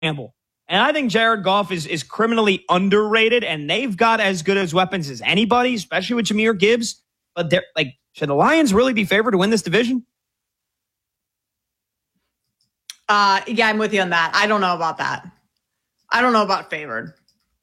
Campbell. And I think Jared Goff is criminally underrated, and they've got as good as weapons as anybody, especially with Jahmyr Gibbs. But they're like, should the Lions really be favored to win this division? Yeah, I'm with you on that. I don't know about that. I don't know about favored.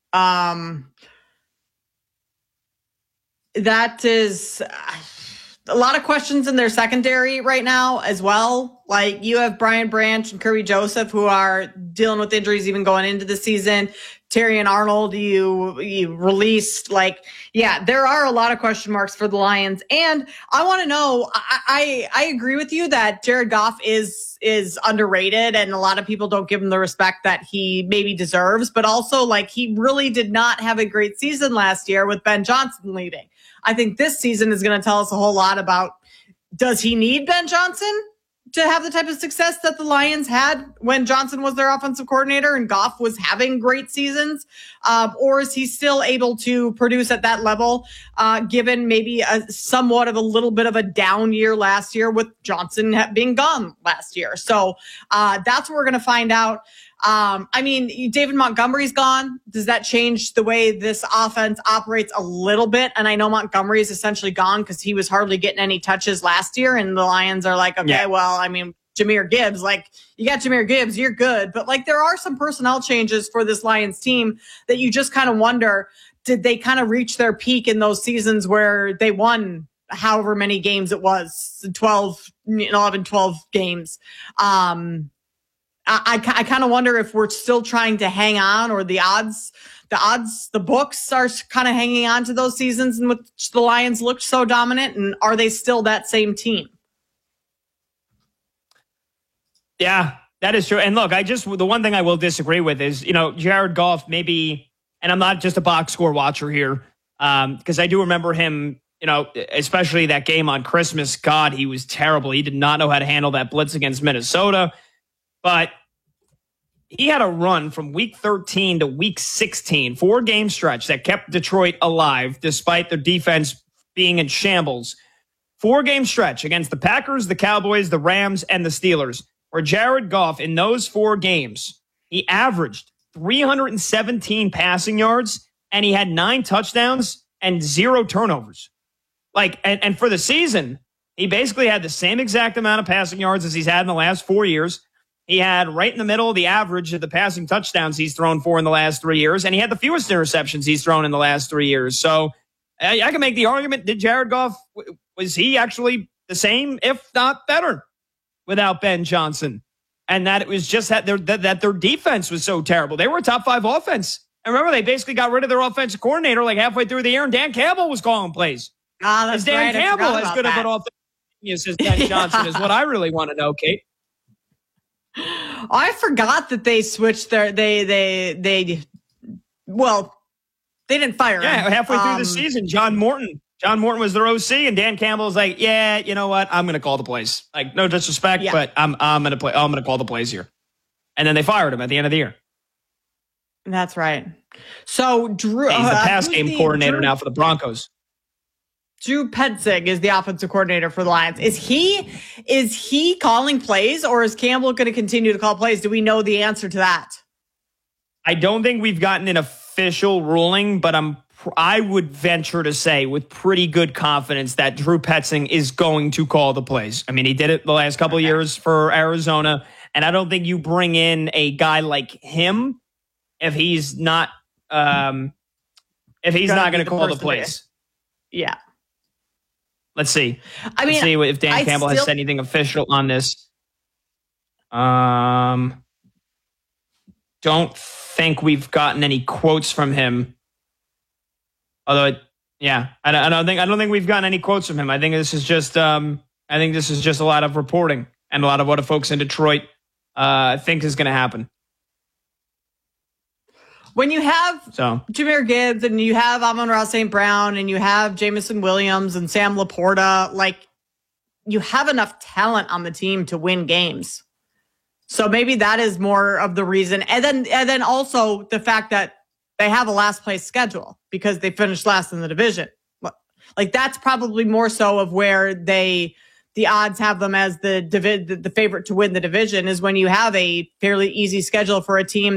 That is a lot of questions in their secondary right now as well. Like, you have Brian Branch and Kirby Joseph, who are dealing with injuries even going into the season. Terry and Arnold, you released. Like, yeah, there are a lot of question marks for the Lions. And I want to know, I agree with you that Jared Goff is underrated, and a lot of people don't give him the respect that he maybe deserves. But also, like, he really did not have a great season last year with Ben Johnson leading. I think this season is going to tell us a whole lot about, does he need Ben Johnson to have the type of success that the Lions had when Johnson was their offensive coordinator and Goff was having great seasons? Or is he still able to produce at that level, given maybe somewhat of a little bit of a down year last year with Johnson being gone last year? So that's what we're going to find out. I mean, David Montgomery's gone. Does that change the way this offense operates a little bit? And I know Montgomery is essentially gone because he was hardly getting any touches last year. And the Lions are like, okay, well, I mean, Jahmyr Gibbs, like, you got Jahmyr Gibbs, you're good. But like, there are some personnel changes for this Lions team that you just kind of wonder, did they kind of reach their peak in those seasons where they won however many games it was, 11, 12 games? I kind of wonder if we're still trying to hang on, or the books are kind of hanging on to those seasons in which the Lions looked so dominant, and are they still that same team? Yeah, that is true. And look, the one thing I will disagree with is, Jared Goff maybe, and I'm not just a box score watcher here, because I do remember him, especially that game on Christmas. God, he was terrible. He did not know how to handle that blitz against Minnesota. But he had a run from week 13 to week 16, 4-game stretch that kept Detroit alive despite their defense being in shambles. 4-game stretch against the Packers, the Cowboys, the Rams, and the Steelers, where Jared Goff, in those 4 games, he averaged 317 passing yards, and he had 9 touchdowns and 0 turnovers. And for the season, he basically had the same exact amount of passing yards as he's had in the last 4 years. He had right in the middle of the average of the passing touchdowns he's thrown for in the last 3 years, and he had the fewest interceptions he's thrown in the last 3 years. So I can make the argument, did Jared Goff, was he actually the same, if not better, without Ben Johnson? And that it was just that their defense was so terrible. They were a top 5 offense. And remember, they basically got rid of their offensive coordinator like halfway through the year, and Dan Campbell was calling plays. That's is Dan right. Campbell as good of an offensive as Ben Johnson is what I really want to know, Kate. I forgot that they switched they didn't fire him. Yeah, halfway through the season, John Morton was their OC, and Dan Campbell was like, yeah, you know what? I'm going to call the plays. Like, no disrespect, but I'm going to call the plays here. And then they fired him at the end of the year. That's right. So Drew, he's the pass game coordinator now for the Broncos. Drew Petzing is the offensive coordinator for the Lions. Is he calling plays, or is Campbell going to continue to call plays? Do we know the answer to that? I don't think we've gotten an official ruling, but I would venture to say with pretty good confidence that Drew Petzing is going to call the plays. I mean, he did it the last couple of years for Arizona, and I don't think you bring in a guy like him if he's not going to call the plays. Yeah. Let's see. Let's see if Dan Campbell has said anything official on this. Don't think we've gotten any quotes from him. Although, I don't think we've gotten any quotes from him. I think this is just a lot of reporting and a lot of what the folks in Detroit think is going to happen. When you have Jahmyr Gibbs and you have Amon-Ra St. Brown and you have Jamison Williams and Sam Laporta, like, you have enough talent on the team to win games. So maybe that is more of the reason. And then also the fact that they have a last place schedule because they finished last in the division. Like, that's probably more so of where they the odds have them as the favorite to win the division is when you have a fairly easy schedule for a team